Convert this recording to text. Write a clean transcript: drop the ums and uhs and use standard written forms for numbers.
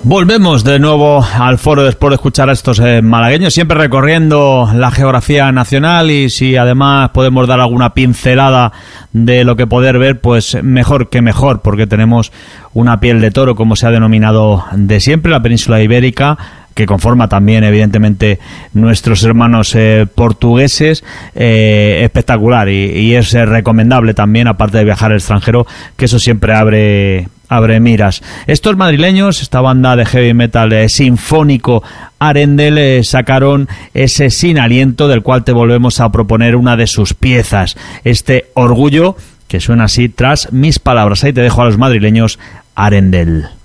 Volvemos de nuevo al foro después de escuchar a estos malagueños, siempre recorriendo la geografía nacional, y si además podemos dar alguna pincelada de lo que poder ver, pues mejor que mejor, porque tenemos una piel de toro, como se ha denominado de siempre, la península ibérica, que conforma también evidentemente nuestros hermanos portugueses, espectacular, y es recomendable también, aparte de viajar al extranjero, que eso siempre abre miras. Estos madrileños, esta banda de heavy metal sinfónico Arendel, sacaron ese Sin Aliento, del cual te volvemos a proponer una de sus piezas, este Orgullo, que suena así: Tras mis palabras. Ahí te dejo a los madrileños Arendel.